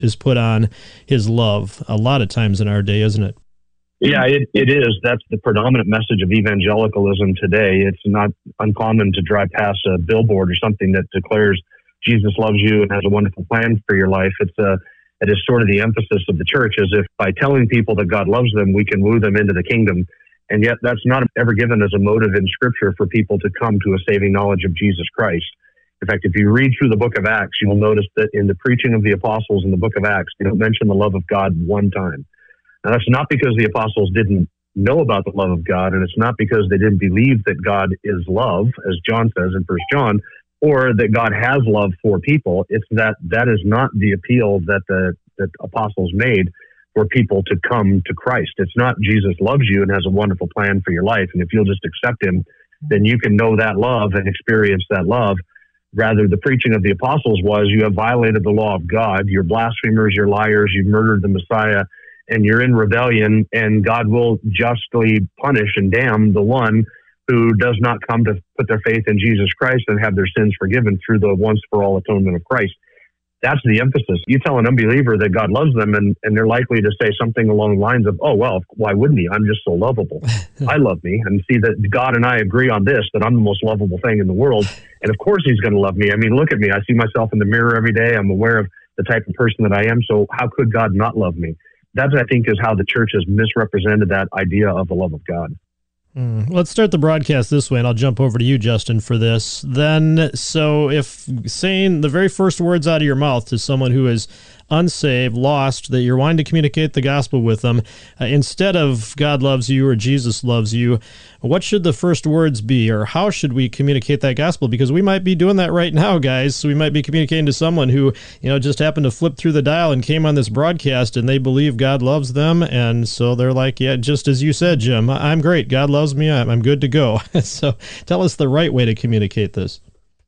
is put on his love a lot of times in our day, isn't it? Yeah, it is. That's the predominant message of evangelicalism today. It's not uncommon to drive past a billboard or something that declares Jesus loves you and has a wonderful plan for your life. It is sort of the emphasis of the church, as if by telling people that God loves them, we can woo them into the kingdom. And yet that's not ever given as a motive in Scripture for people to come to a saving knowledge of Jesus Christ. In fact, if you read through the book of Acts, you will notice that in the preaching of the apostles in the book of Acts, they don't mention the love of God one time. Now, that's not because the apostles didn't know about the love of God, and it's not because they didn't believe that God is love, as John says in 1 John, or that God has love for people. It's that is not the appeal that the apostles made for people to come to Christ. It's not Jesus loves you and has a wonderful plan for your life, and if you'll just accept him, then you can know that love and experience that love. Rather, the preaching of the apostles was, you have violated the law of God, you're blasphemers, you're liars, you've murdered the Messiah, and you're in rebellion, and God will justly punish and damn the one who does not come to put their faith in Jesus Christ and have their sins forgiven through the once-for-all atonement of Christ. That's the emphasis. You tell an unbeliever that God loves them, and they're likely to say something along the lines of, oh, well, why wouldn't he? I'm just so lovable. I love me, and see that God and I agree on this, that I'm the most lovable thing in the world, and of course he's going to love me. I mean, look at me. I see myself in the mirror every day. I'm aware of the type of person that I am, so how could God not love me? That, I think, is how the church has misrepresented that idea of the love of God. Let's start the broadcast this way, and I'll jump over to you, Justin, for this. Then, so if saying the very first words out of your mouth to someone who is unsaved, lost, that you're wanting to communicate the gospel with them, instead of God loves you or Jesus loves you, what should the first words be, or how should we communicate that gospel? Because we might be doing that right now, guys. So we might be communicating to someone who, just happened to flip through the dial and came on this broadcast, and they believe God loves them, and so they're like, yeah, just as you said, Jim, I'm great. God loves me. I'm good to go. So tell us the right way to communicate this.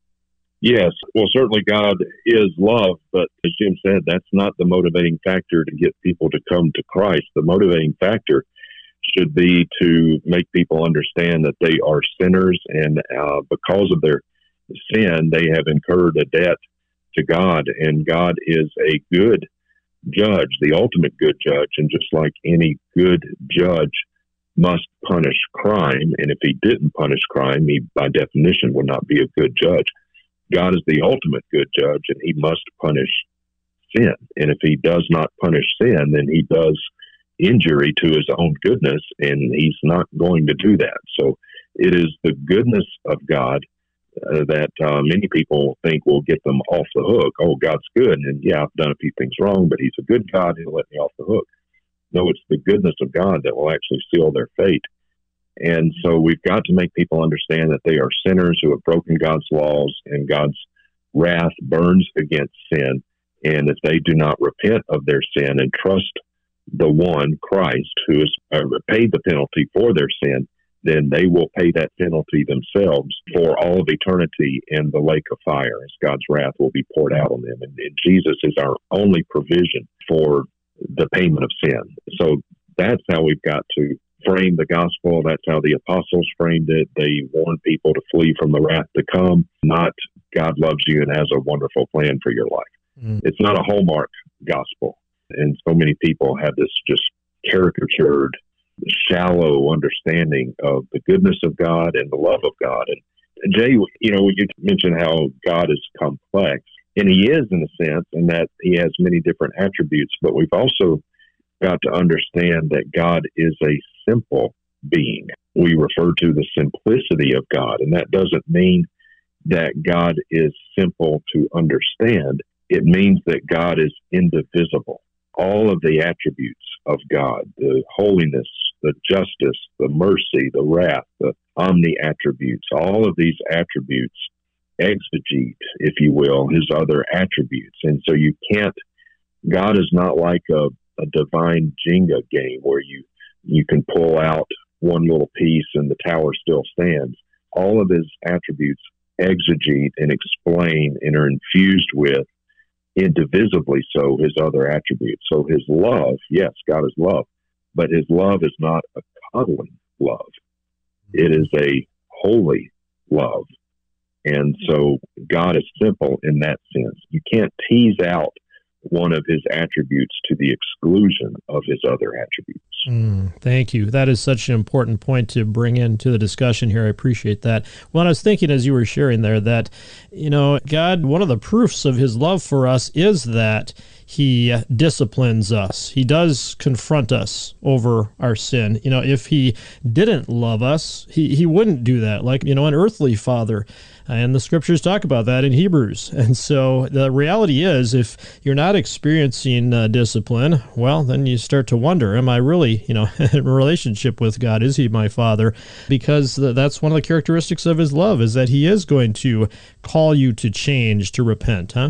Yes, well, certainly God is love, but as Jim said, that's not the motivating factor to get people to come to Christ. The motivating factor should be to make people understand that they are sinners, and because of their sin, they have incurred a debt to God, and God is a good judge, the ultimate good judge, and just like any good judge must punish crime, and if he didn't punish crime, he by definition would not be a good judge. God is the ultimate good judge, and he must punish sin. And if he does not punish sin, then he does injury to his own goodness, and he's not going to do that. So it is the goodness of God that many people think will get them off the hook. Oh, God's good, and yeah, I've done a few things wrong, but he's a good God, he'll let me off the hook. No, it's the goodness of God that will actually seal their fate. And so we've got to make people understand that they are sinners who have broken God's laws, and God's wrath burns against sin. And if they do not repent of their sin and trust the one, Christ, who has paid the penalty for their sin, then they will pay that penalty themselves for all of eternity in the lake of fire, as God's wrath will be poured out on them. And Jesus is our only provision for the payment of sin. So that's how we've got to frame the gospel. That's how the apostles framed it. They warned people to flee from the wrath to come, not God loves you and has a wonderful plan for your life. It's not a Hallmark gospel. And so many people have this just caricatured, shallow understanding of the goodness of God and the love of God. And Jay, you mentioned how God is complex, and he is in a sense, in that he has many different attributes, but we've also got to understand that God is a simple being. We refer to the simplicity of God, and that doesn't mean that God is simple to understand. It means that God is indivisible. All of the attributes of God, the holiness, the justice, the mercy, the wrath, the omni-attributes, all of these attributes exegete, if you will, his other attributes. And so God is not like a divine Jenga game where you can pull out one little piece and the tower still stands. All of his attributes exegete and explain and are infused with, indivisibly so, his other attributes. So his love, yes, God is love, but his love is not a cuddling love. It is a holy love. And so God is simple in that sense. You can't tease out one of his attributes to the exclusion of his other attributes. Thank you. That is such an important point to bring into the discussion here. I appreciate that. Well, I was thinking as you were sharing there that, God, one of the proofs of his love for us is that he disciplines us. He does confront us over our sin. If he didn't love us, he wouldn't do that. Like, an earthly father. And the scriptures talk about that in Hebrews. And so the reality is, if you're not experiencing discipline, well, then you start to wonder, am I really, in a relationship with God? Is he my father? Because that's one of the characteristics of his love, is that he is going to call you to change, to repent, huh?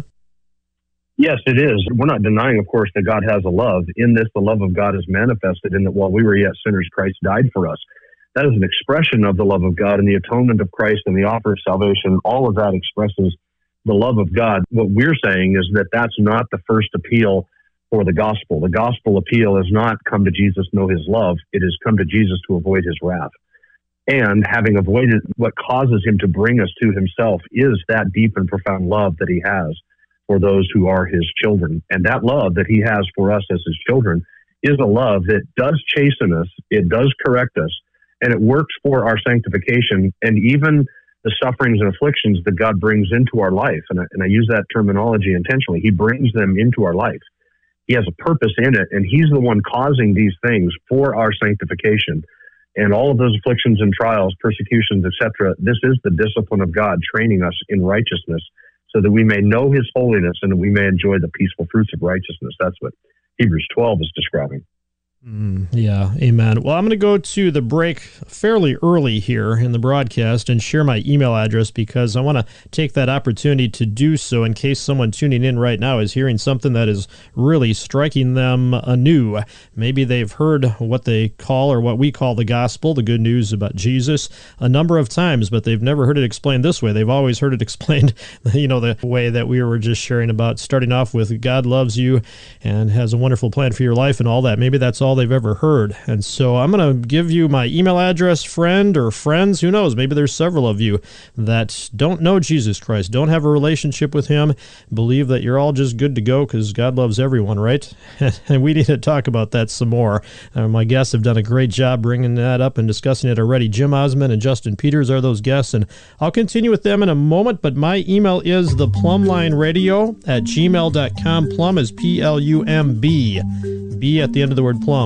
Yes, it is. We're not denying, of course, that God has a love. In this, the love of God is manifested in that while we were yet sinners, Christ died for us. That is an expression of the love of God, and the atonement of Christ and the offer of salvation. All of that expresses the love of God. What we're saying is that that's not the first appeal for the gospel. The gospel appeal is not come to Jesus, know his love. It is come to Jesus to avoid his wrath. And having avoided what causes him to bring us to himself is that deep and profound love that he has for those who are his children. And that love that he has for us as his children is a love that does chasten us, it does correct us, and it works for our sanctification and even the sufferings and afflictions that God brings into our life. And I use that terminology intentionally. He brings them into our life. He has a purpose in it, and he's the one causing these things for our sanctification. And all of those afflictions and trials, persecutions, etc., this is the discipline of God training us in righteousness so that we may know his holiness and that we may enjoy the peaceful fruits of righteousness. That's what Hebrews 12 is describing. Yeah, amen. Well, I'm going to go to the break fairly early here in the broadcast and share my email address because I want to take that opportunity to do so in case someone tuning in right now is hearing something that is really striking them anew. Maybe they've heard what they call or what we call the gospel, the good news about Jesus, a number of times, but they've never heard it explained this way. They've always heard it explained, the way that we were just sharing about, starting off with God loves you and has a wonderful plan for your life and all that. Maybe that's all they've ever heard. And so I'm going to give you my email address, friend or friends. Who knows? Maybe there's several of you that don't know Jesus Christ, don't have a relationship with him, believe that you're all just good to go because God loves everyone, right? And we need to talk about that some more. My guests have done a great job bringing that up and discussing it already. Jim Osmond and Justin Peters are those guests, and I'll continue with them in a moment, but my email is theplumlineradio@gmail.com. Plum is P-L-U-M-B. B at the end of the word plum.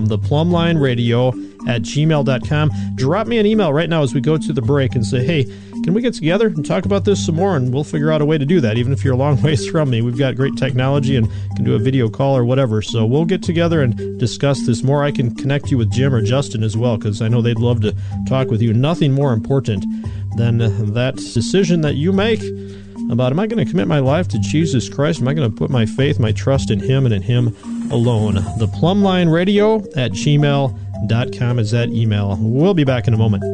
theplumlineradio@gmail.com. Drop me an email right now as we go to the break and say, hey, can we get together and talk about this some more? And we'll figure out a way to do that, even if you're a long ways from me. We've got great technology and can do a video call or whatever. So we'll get together and discuss this more. I can connect you with Jim or Justin as well, because I know they'd love to talk with you. Nothing more important than that decision that you make about, am I going to commit my life to Jesus Christ? Am I going to put my faith, my trust in him and in him alone? theplumlineradio@gmail.com is that email. We'll be back in a moment.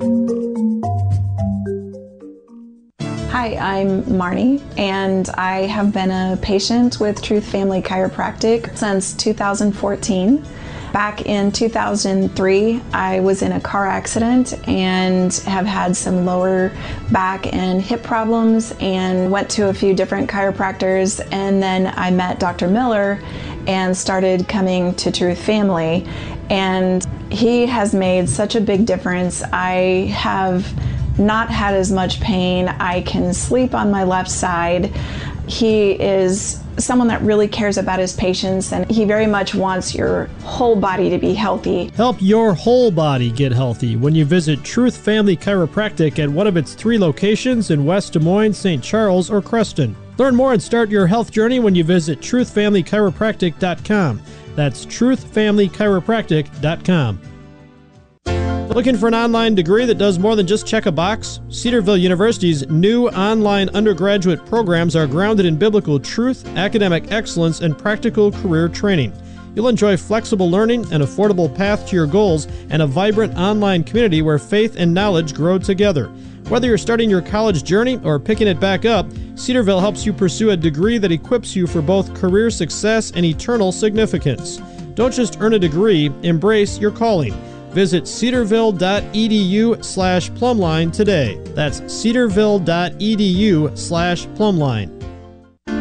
Hi, I'm Marnie, and I have been a patient with Truth Family Chiropractic since 2014. Back in 2003, I was in a car accident and have had some lower back and hip problems and went to a few different chiropractors, and then I met Dr. Miller and started coming to Truth Family, and he has made such a big difference. I have not had as much pain. I can sleep on my left side. He is someone that really cares about his patients, and he very much wants your whole body to be healthy. Help your whole body get healthy when you visit Truth Family Chiropractic at one of its 3 locations in West Des Moines, St. Charles, or Creston. Learn more and start your health journey when you visit truthfamilychiropractic.com. That's truthfamilychiropractic.com. Looking for an online degree that does more than just check a box? Cedarville University's new online undergraduate programs are grounded in biblical truth, academic excellence, and practical career training. You'll enjoy flexible learning, an affordable path to your goals, and a vibrant online community where faith and knowledge grow together. Whether you're starting your college journey or picking it back up, Cedarville helps you pursue a degree that equips you for both career success and eternal significance. Don't just earn a degree, embrace your calling. Visit cedarville.edu/plumline today. That's cedarville.edu/plumline.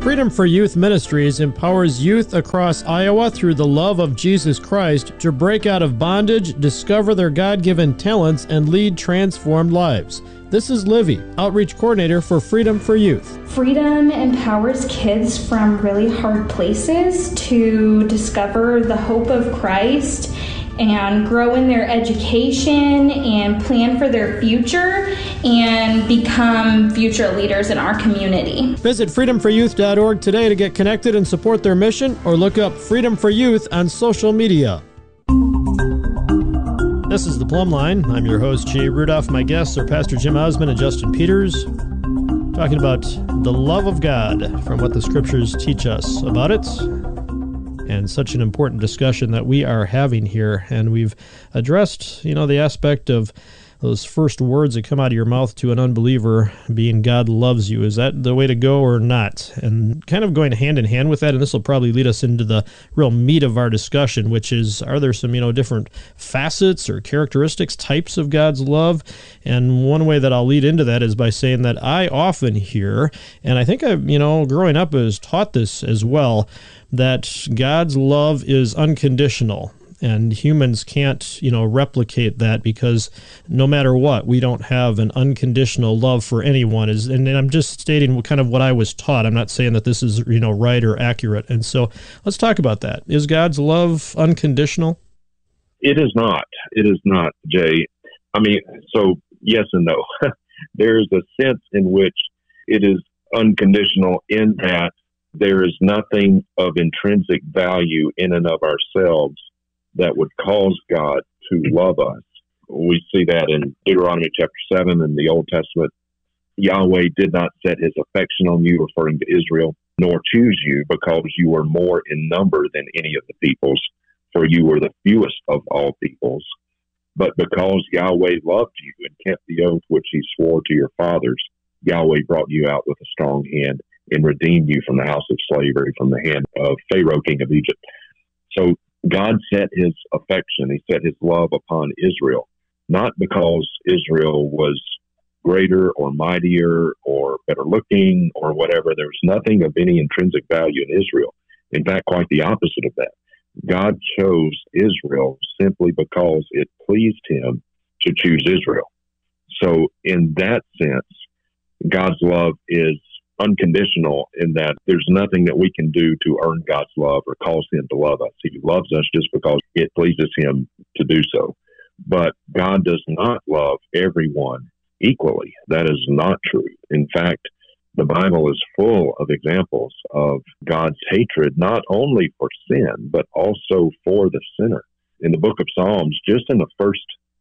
Freedom for Youth Ministries empowers youth across Iowa through the love of Jesus Christ to break out of bondage, discover their God-given talents, and lead transformed lives. This is Livy, Outreach Coordinator for Freedom for Youth. Freedom empowers kids from really hard places to discover the hope of Christ and grow in their education and plan for their future and become future leaders in our community. Visit freedomforyouth.org today to get connected and support their mission, or look up Freedom for Youth on social media. This is The Plumb Line. I'm your host, Jay Rudolph. My guests are Pastor Jim Osmond and Justin Peters, talking about the love of God from what the Scriptures teach us about it. And such an important discussion that we are having here. And we've addressed, the aspect of those first words that come out of your mouth to an unbeliever being God loves you. Is that the way to go or not? And kind of going hand in hand with that, and this will probably lead us into the real meat of our discussion, which is, are there some, different facets or characteristics, types of God's love? And one way that I'll lead into that is by saying that I often hear, and I think I've, growing up was taught this as well, that God's love is unconditional. And humans can't, replicate that, because no matter what, we don't have an unconditional love for anyone. And I'm just stating kind of what I was taught. I'm not saying that this is, right or accurate. And so let's talk about that. Is God's love unconditional? It is not. It is not, Jay. So yes and no. There's a sense in which it is unconditional in that there is nothing of intrinsic value in and of ourselves that would cause God to love us. We see that in Deuteronomy chapter 7 in the Old Testament. Yahweh did not set his affection on you, referring to Israel, nor choose you because you were more in number than any of the peoples, for you were the fewest of all peoples. But because Yahweh loved you and kept the oath which he swore to your fathers, Yahweh brought you out with a strong hand and redeemed you from the house of slavery, from the hand of Pharaoh, king of Egypt. So God set his affection, he set his love upon Israel, not because Israel was greater or mightier or better looking or whatever. There was nothing of any intrinsic value in Israel. In fact, quite the opposite of that. God chose Israel simply because it pleased him to choose Israel. So in that sense, God's love is unconditional in that there's nothing that we can do to earn God's love or cause him to love us. He loves us just because it pleases him to do so. But God does not love everyone equally. That is not true. In fact, the Bible is full of examples of God's hatred, not only for sin, but also for the sinner. In the book of Psalms, just in the first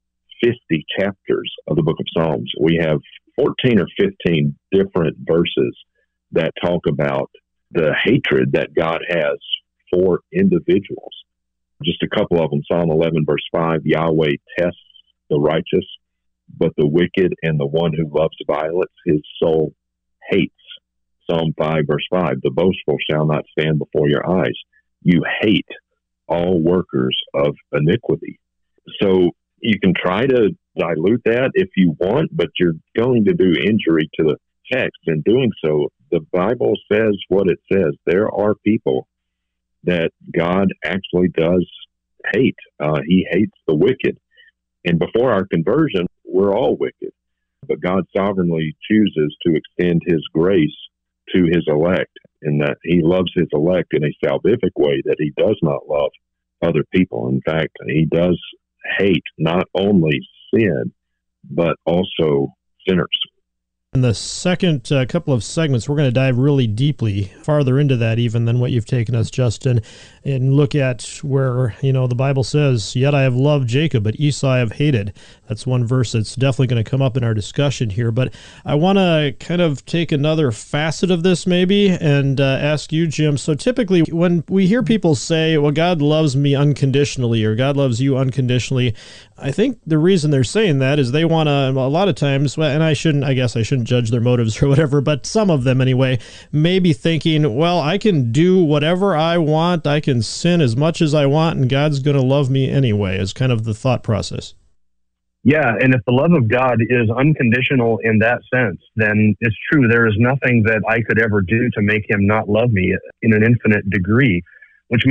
50 chapters of the book of Psalms, we have 14 or 15 different verses that talk about the hatred that God has for individuals. Just a couple of them. Psalm 11, verse 5, Yahweh tests the righteous, but the wicked and the one who loves violence, his soul hates. Psalm 5, verse 5, the boastful shall not stand before your eyes. You hate all workers of iniquity. So you can try to dilute that if you want, but you're going to do injury to the text. In doing so, the Bible says what it says. There are people that God actually does hate. He hates the wicked. And before our conversion, we're all wicked. But God sovereignly chooses to extend his grace to his elect, in that he loves his elect in a salvific way that he does not love other people. In fact, he does hate not only sin, but also sinners. In the second couple of segments, we're going to dive really deeply, farther into that even than what you've taken us, Justin, and look at where, the Bible says, yet I have loved Jacob, but Esau I have hated. That's one verse that's definitely going to come up in our discussion here. But I want to kind of take another facet of this maybe and ask you, Jim. So typically when we hear people say, well, God loves me unconditionally, or God loves you unconditionally, I think the reason they're saying that is they want to, a lot of times, and I guess I shouldn't judge their motives or whatever, but some of them anyway, may be thinking, well, I can do whatever I want, I can can sin as much as I want, and God's going to love me anyway, is kind of the thought process. Yeah, and if the love of God is unconditional in that sense, then it's true. There is nothing that I could ever do to make him not love me in an infinite degree.